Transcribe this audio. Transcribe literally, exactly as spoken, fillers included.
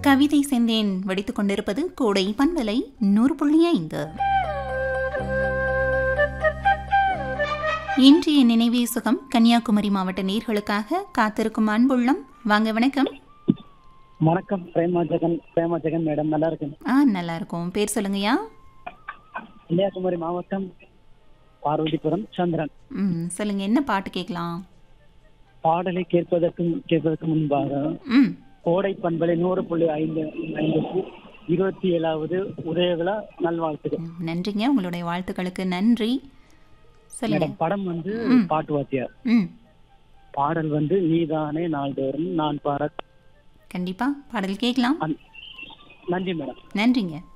கவிதை செந்தேன் வடித்துக் கொண்டிருப்பது கோடை பண்பலை நூறு புள்ளி ஐந்து. இன்றைய நினைவே சுகம் கன்னியாகுமரி மாவட்ட நேர்களுக்காக காத்திருக்கும் அன்புள்ளம். வாங்க, வணக்கம். வணக்கம். பிரேமா ஜெகன் பிரேமா ஜெகன் மேடம், நல்லா இருக்கு. ஆ நல்லா இருக்கும். பேர் சொல்லுங்கய்யா. கன்னியாகுமரி மாவட்டம் பார்வதிபுரம் சந்திரன். ம் சொல்லுங்க, என்ன பாட்டு கேட்கலாம்? பாடலை கேட்பதற்கு கேட்பதற்கு முன்பாக ம் கோடை பண்பலை நூறு புள்ளி ஐந்து ஐந்துக்கு இருபத்தி ஏழாவது உதயவிழா நல்வாழ்த்துக்கள். ம், நன்றிங்க. உங்களுடைய வாழ்த்துக்களுக்கு நன்றி. சொல்லுங்க. மேடம், படம் வந்து ம். பாட்டு வாத்தியார். ம் பாடல் வந்து நீதானே நாள்தோறும் நான் பாட. கண்டிப்பா பாடல் கேட்கலாம். நன்றி மேடம். நன்றிங்க.